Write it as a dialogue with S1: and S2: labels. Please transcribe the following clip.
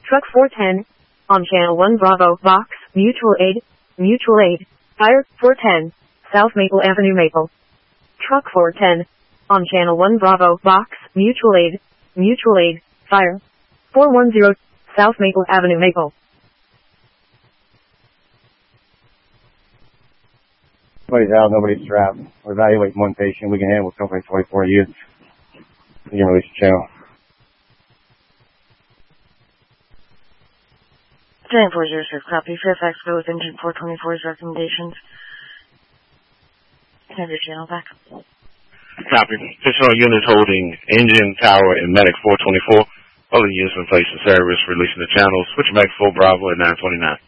S1: Truck 410. On Channel 1 Bravo, Box, Mutual Aid, Fire, 410. South Maple Avenue, Maple. Truck 410. On Channel 1 Bravo, Box, Mutual Aid, Fire, 410. South Maple Avenue, Maple.
S2: Nobody's out, nobody's strapped. We're evaluating one patient. We can handle something 24 years. You can release the channel.
S3: 9406, copy. Fairfax go with engine 424's recommendations. Have your channel back.
S4: Copy. Additional units holding engine, tower, and medic 424. Other units in place in service, releasing the channel. Switch back full Bravo at 929.